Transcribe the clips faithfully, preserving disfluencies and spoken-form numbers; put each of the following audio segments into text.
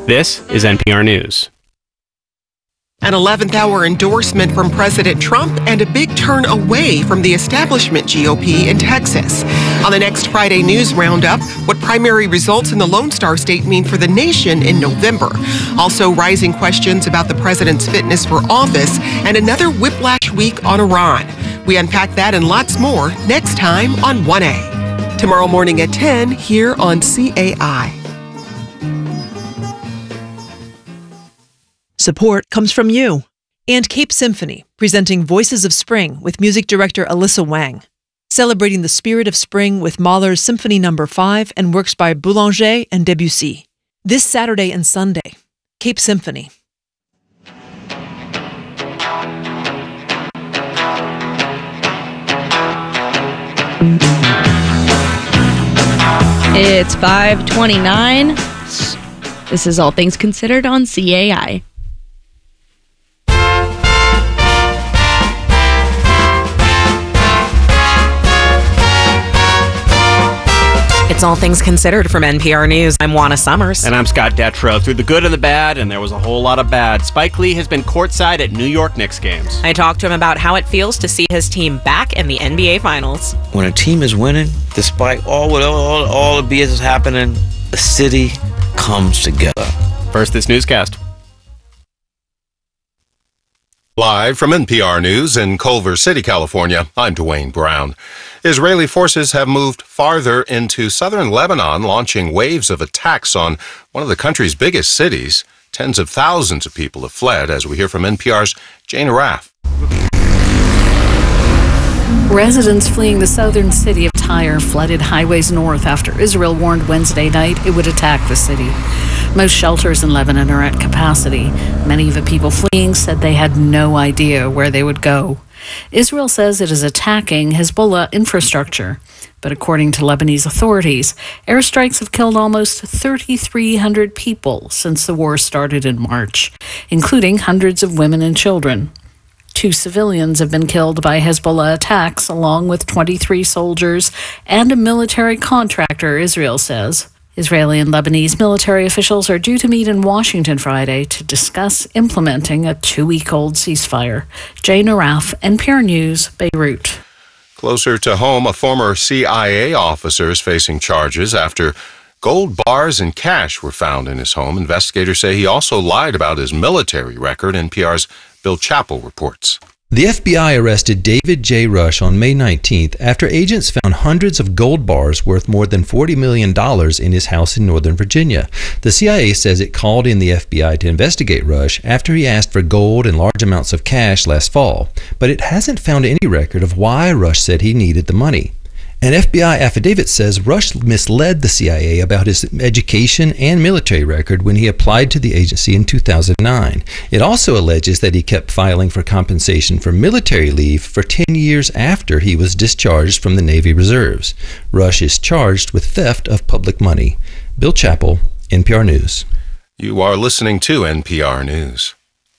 This is N P R News. An eleventh hour endorsement from President Trump and a big turn away from the establishment G O P in Texas. On the next Friday News Roundup, what primary results in the Lone Star State mean for the nation in November. Also, rising questions about the president's fitness for office and another whiplash week on Iran. We unpack that and lots more next time on one A. Tomorrow morning at ten here on C A I. Support comes from you and Cape Symphony, presenting Voices of Spring with music director Alyssa Wang, celebrating the spirit of spring with Mahler's Symphony Number five and works by Boulanger and Debussy. This Saturday and Sunday, Cape Symphony. It's five twenty-nine. This is All Things Considered on C A I. It's All Things Considered from N P R News. I'm Juana Summers. And I'm Scott Detrow. Through the good and the bad, and there was a whole lot of bad, Spike Lee has been courtside at New York Knicks games. I talked to him about how it feels to see his team back in the N B A Finals. When a team is winning, despite all all, all the B S is happening, the city comes together. First, this newscast. Live from N P R News in Culver City, California, I'm Dwayne Brown. Israeli forces have moved farther into southern Lebanon, launching waves of attacks on one of the country's biggest cities. Tens of thousands of people have fled, as we hear from N P R's Jane Arraf. Residents fleeing the southern city of Tyre flooded highways north after Israel warned Wednesday night it would attack the city. Most shelters in Lebanon are at capacity. Many of the people fleeing said they had no idea where they would go. Israel says it is attacking Hezbollah infrastructure. But according to Lebanese authorities, airstrikes have killed almost thirty-three hundred people since the war started in March, including hundreds of women and children. Two civilians have been killed by Hezbollah attacks, along with twenty-three soldiers and a military contractor, Israel says. Israeli and Lebanese military officials are due to meet in Washington Friday to discuss implementing a two-week-old ceasefire. Jane Arraf, N P R News, Beirut. Closer to home, a former C I A officer is facing charges after gold bars and cash were found in his home. Investigators say he also lied about his military record. N P R's Bill Chappell reports. The F B I arrested David J. Rush on May nineteenth after agents found hundreds of gold bars worth more than forty million dollars in his house in Northern Virginia. The C I A says it called in the F B I to investigate Rush after he asked for gold and large amounts of cash last fall, but it hasn't found any record of why Rush said he needed the money. An F B I affidavit says Rush misled the C I A about his education and military record when he applied to the agency in two thousand nine. It also alleges that he kept filing for compensation for military leave for ten years after he was discharged from the Navy Reserves. Rush is charged with theft of public money. Bill Chappell, N P R News. You are listening to N P R News.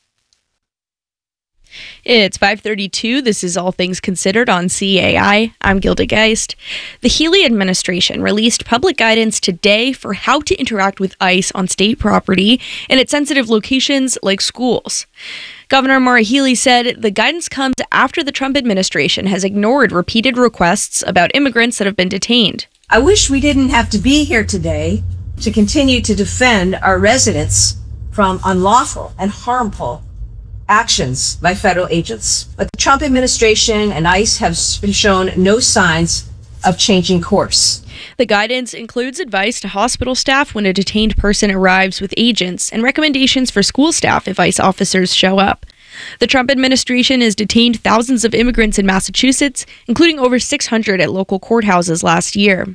It's five thirty-two. This is All Things Considered on C A I. I'm Gilda Geist. The Healy administration released public guidance today for how to interact with ICE on state property and at sensitive locations like schools. Governor Maura Healey said the guidance comes after the Trump administration has ignored repeated requests about immigrants that have been detained. I wish we didn't have to be here today to continue to defend our residents from unlawful and harmful actions by federal agents. But the Trump administration and ICE have shown no signs of changing course. The guidance includes advice to hospital staff when a detained person arrives with agents and recommendations for school staff if ICE officers show up. The Trump administration has detained thousands of immigrants in Massachusetts, including over six hundred at local courthouses last year.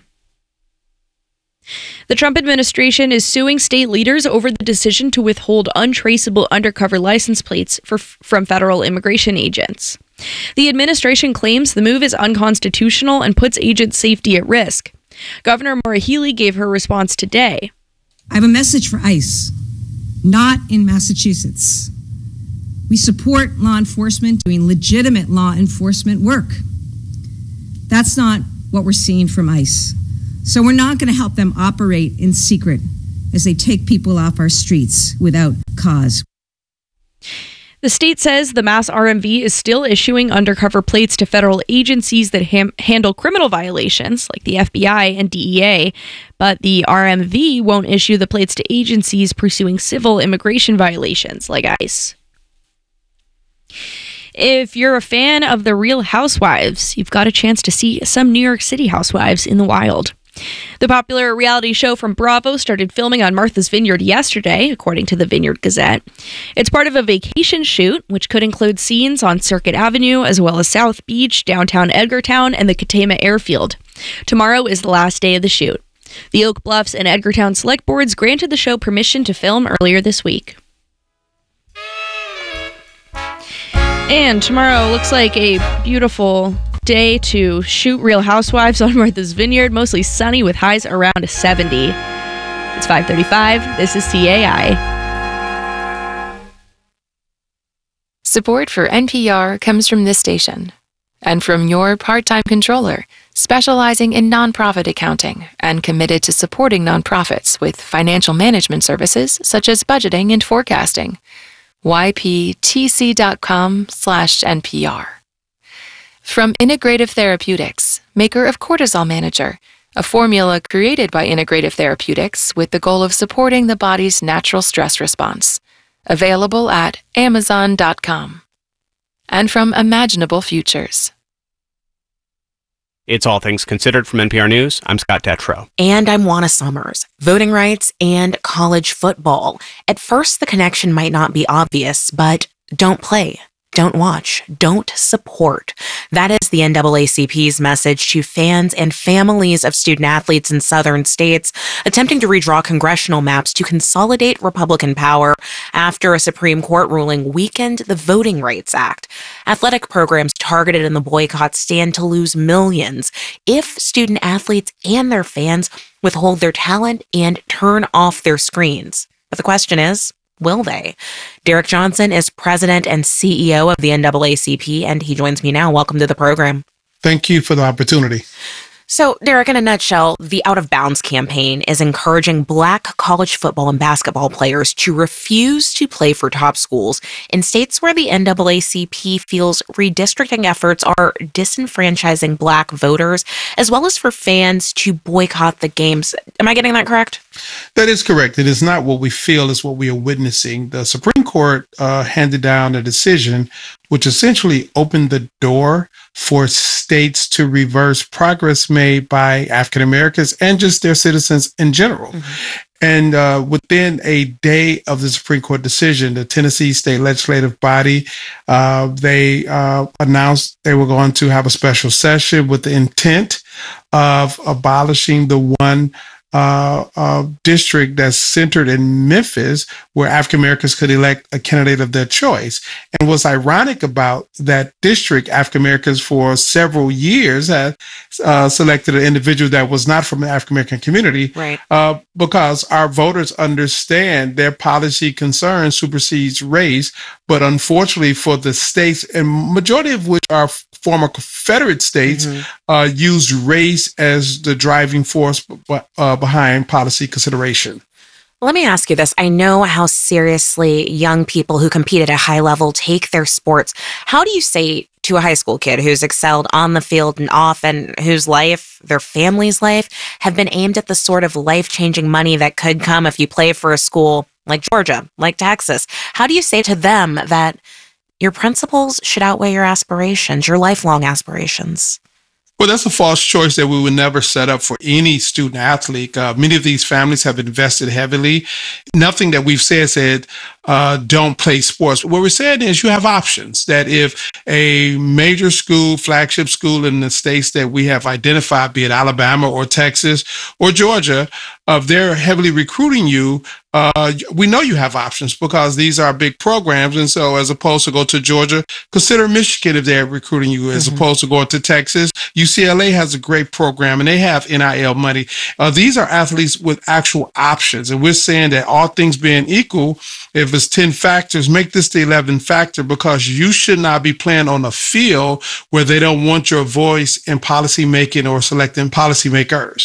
The Trump administration is suing state leaders over the decision to withhold untraceable undercover license plates for, from federal immigration agents. The administration claims the move is unconstitutional and puts agents' safety at risk. Governor Maura Healey gave her response today. I have a message for ICE, not in Massachusetts. We support law enforcement doing legitimate law enforcement work. That's not what we're seeing from ICE. So we're not going to help them operate in secret as they take people off our streets without cause. The state says the Mass R M V is still issuing undercover plates to federal agencies that ham- handle criminal violations, like the F B I and D E A, but the R M V won't issue the plates to agencies pursuing civil immigration violations, like ICE. If you're a fan of The Real Housewives, you've got a chance to see some New York City housewives in the wild. The popular reality show from Bravo started filming on Martha's Vineyard yesterday, according to the Vineyard Gazette. It's part of a vacation shoot, which could include scenes on Circuit Avenue, as well as South Beach, downtown Edgartown, and the Katama Airfield. Tomorrow is the last day of the shoot. The Oak Bluffs and Edgartown Select Boards granted the show permission to film earlier this week. And tomorrow looks like a beautiful day to shoot Real Housewives on Martha's Vineyard. Mostly sunny with highs around seventy. It's five thirty-five. This is C A I. Support for N P R comes from this station and from your part-time controller, specializing in nonprofit accounting and committed to supporting nonprofits with financial management services such as budgeting and forecasting. Y P T C dot com slash N P R. From Integrative Therapeutics, maker of Cortisol Manager, a formula created by Integrative Therapeutics with the goal of supporting the body's natural stress response. Available at amazon dot com. And from Imaginable Futures. It's All Things Considered from N P R News. I'm Scott Detrow. And I'm Juana Summers. Voting rights and college football. At first, the connection might not be obvious, but don't play. Don't watch. Don't support. That is the N double A C P's message to fans and families of student athletes in southern states attempting to redraw congressional maps to consolidate Republican power after a Supreme Court ruling weakened the Voting Rights Act. Athletic programs targeted in the boycott stand to lose millions if student athletes and their fans withhold their talent and turn off their screens. But the question is, will they? Derek Johnson is president and C E O of the N double A C P, and he joins me now. Welcome to the program. Thank you for the opportunity. So, Derek, in a nutshell, the Out of Bounds campaign is encouraging Black college football and basketball players to refuse to play for top schools in states where the N double A C P feels redistricting efforts are disenfranchising Black voters, as well as for fans to boycott the games. Am I getting that correct? That is correct. It is not what we feel, it's what we are witnessing. The Supreme Court uh, handed down a decision which essentially opened the door for states to reverse progress made by African Americans and just their citizens in general. Mm-hmm. And uh, within a day of the Supreme Court decision, the Tennessee State Legislative Body, uh, they uh, announced they were going to have a special session with the intent of abolishing the one Uh, uh, district that's centered in Memphis, where African Americans could elect a candidate of their choice. And what's ironic about that district, African Americans for several years had uh, selected an individual that was not from the African American community, right? Uh, because our voters understand their policy concern supersedes race. But unfortunately for the states, and majority of which are former Confederate states, mm-hmm. uh, used race as the driving force uh, behind policy consideration. Let me ask you this. I know how seriously young people who compete at a high level take their sports. How do you say to a high school kid who's excelled on the field and off, and whose life, their family's life, have been aimed at the sort of life-changing money that could come if you play for a school like Georgia, like Texas? How do you say to them that your principles should outweigh your aspirations, your lifelong aspirations? Well, that's a false choice that we would never set up for any student athlete. Uh, many of these families have invested heavily. Nothing that we've said said uh, don't play sports. What we're saying is you have options, that if a major school, flagship school in the states that we have identified, be it Alabama or Texas or Georgia, uh, they're heavily recruiting you, uh, we know you have options because these are big programs. And so as opposed to go to Georgia, consider Michigan if they're recruiting you, as mm-hmm. opposed to going to Texas. U C L A has a great program and they have N I L money. Uh, these are athletes with actual options. And we're saying that all things being equal, if it's ten factors, make this the eleventh factor, because you should not be playing on a field where they don't want your voice in policy making or selecting policymakers.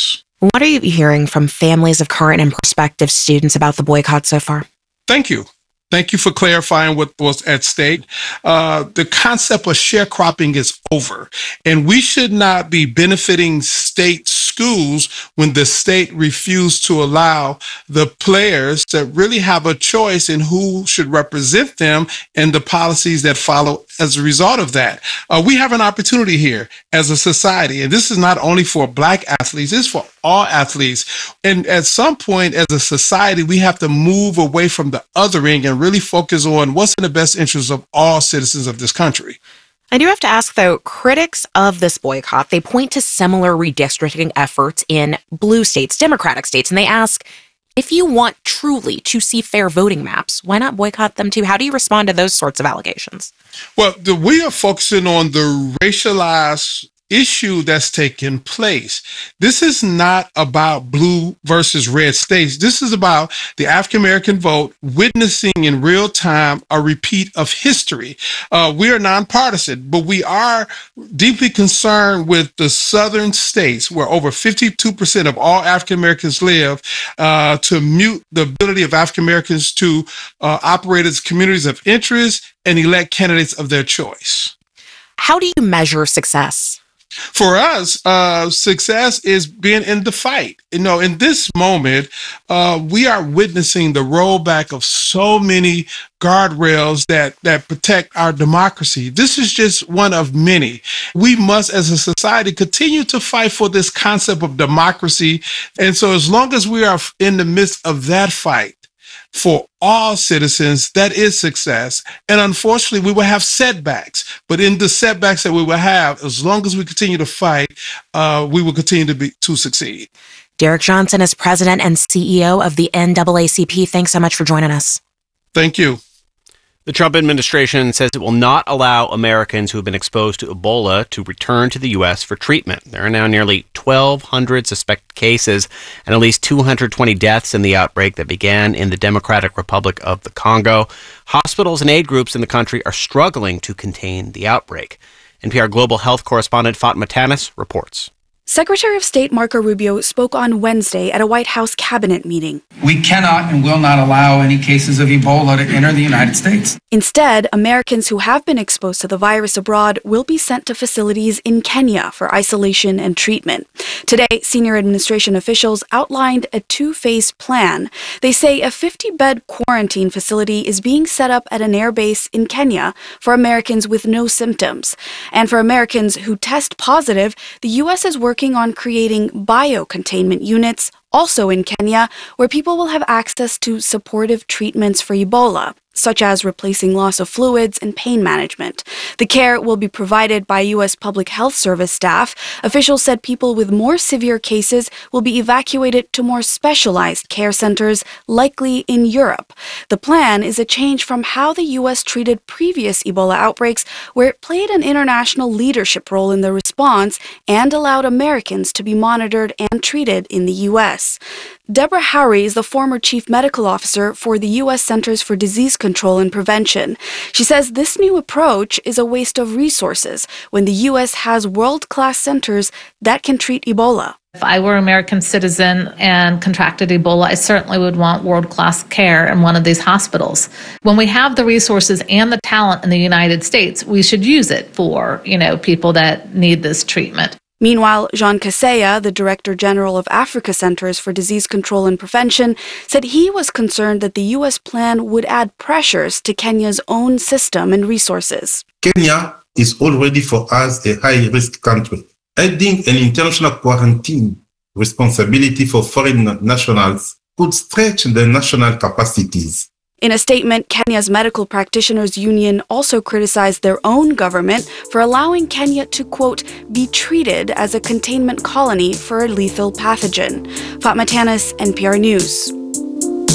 What are you hearing from families of current and prospective students about the boycott so far? Thank you. Thank you for clarifying what was at stake. Uh, the concept of sharecropping is over, and we should not be benefiting state schools when the state refused to allow the players that really have a choice in who should represent them and the policies that follow as a result of that. Uh, we have an opportunity here as a society, and this is not only for Black athletes, it's for all athletes. And at some point as a society, we have to move away from the othering and really focus on what's in the best interest of all citizens of this country. I do have to ask, though, critics of this boycott, they point to similar redistricting efforts in blue states, Democratic states, and they ask, if you want truly to see fair voting maps, why not boycott them too? How do you respond to those sorts of allegations? Well, the, we are focusing on the racialized issue that's taking place. This is not about blue versus red states. This is about the African American vote witnessing in real time a repeat of history. Uh, we are nonpartisan, but we are deeply concerned with the southern states where over fifty-two percent of all African Americans live, uh, to mute the ability of African Americans to uh, operate as communities of interest and elect candidates of their choice. How do you measure success? For us, uh, success is being in the fight. You know, in this moment, uh, we are witnessing the rollback of so many guardrails that, that protect our democracy. This is just one of many. We must, as a society, continue to fight for this concept of democracy. And so as long as we are in the midst of that fight, for all citizens, that is success. And unfortunately, we will have setbacks. But in the setbacks that we will have, as long as we continue to fight, uh, we will continue to be to succeed. Derek Johnson is president and C E O of the N double A C P. Thanks so much for joining us. Thank you. The Trump administration says it will not allow Americans who have been exposed to Ebola to return to the U S for treatment. There are now nearly twelve hundred suspected cases and at least two hundred twenty deaths in the outbreak that began in the Democratic Republic of the Congo. Hospitals and aid groups in the country are struggling to contain the outbreak. N P R Global Health correspondent Fatma Tanis reports. Secretary of State Marco Rubio spoke on Wednesday at a White House cabinet meeting. We cannot and will not allow any cases of Ebola to enter the United States. Instead, Americans who have been exposed to the virus abroad will be sent to facilities in Kenya for isolation and treatment. Today, senior administration officials outlined a two-phase plan. They say a fifty-bed quarantine facility is being set up at an air base in Kenya for Americans with no symptoms. And for Americans who test positive, the U S is working working on creating biocontainment units, also in Kenya, where people will have access to supportive treatments for Ebola, such as replacing loss of fluids and pain management. The care will be provided by U S Public Health Service staff. Officials said people with more severe cases will be evacuated to more specialized care centers, likely in Europe. The plan is a change from how the U S treated previous Ebola outbreaks, where it played an international leadership role in the response and allowed Americans to be monitored and treated in the U S. Deborah Howry is the former chief medical officer for the U S Centers for Disease Control and Prevention. She says this new approach is a waste of resources when the U S has world-class centers that can treat Ebola. If I were an American citizen and contracted Ebola, I certainly would want world-class care in one of these hospitals. When we have the resources and the talent in the United States, we should use it for, you know, people that need this treatment. Meanwhile, Jean Kaseya, the Director General of Africa Centers for Disease Control and Prevention, said he was concerned that the U S plan would add pressures to Kenya's own system and resources. Kenya is already for us a high-risk country. Adding an international quarantine responsibility for foreign nationals could stretch the national capacities. In a statement, Kenya's Medical Practitioners Union also criticized their own government for allowing Kenya to, quote, be treated as a containment colony for a lethal pathogen. Fatma Tanis, N P R News.